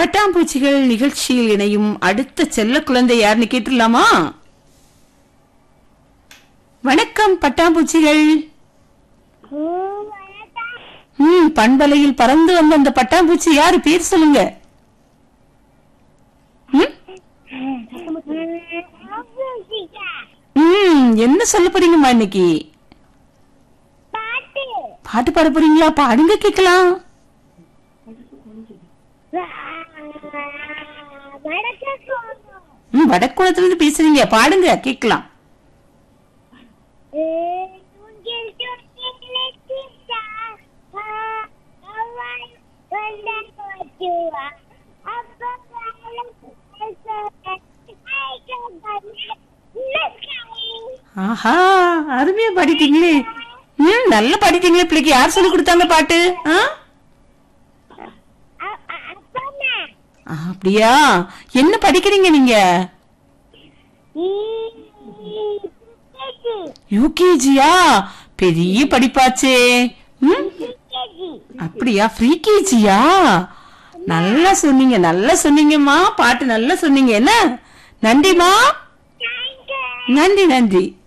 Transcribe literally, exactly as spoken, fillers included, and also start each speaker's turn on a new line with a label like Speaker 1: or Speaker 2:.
Speaker 1: பட்டாம்பூச்சிகள் நிகழ்ச்சியில் இணையும் அடுத்த செல்ல குழந்தை யாருன்னு கேட்டுடலாமா? வணக்கம் பட்டாம்பூச்சிகள். ம் பண்பலையில் பறந்து வந்த அந்த பட்டாம்பூச்சி யாரு? பேர் சொல்லுங்க. ம் என்ன சொல்ல போறீங்கம்மா இன்னைக்கு? பாட்டு பாட போறீங்களா? பாடுங்க கேட்கலாம். ம் வடக்குளத்துல இருந்து பேசுறீங்க, பாடுங்க கேட்கலாம். ஆஹா அருமையா பாடிட்டீங்களே. ம் நல்லா பாடிட்டீங்களே. பிள்ளைக்கு யார் சொல்லி கொடுத்தாங்க பாட்டு? அப்படியா? என்ன படிக்கிறீங்க நீங்க? யூகேஜியா? பெரிய படிப்பாச்சே. அப்படியா? ஃப்ரீ கேஜியா? நல்லா சொன்னீங்க, நல்லா சொன்னீங்கம்மா. பாட்டு நல்லா சொன்னீங்க. என்ன நன்றிமா. நன்றி நன்றி.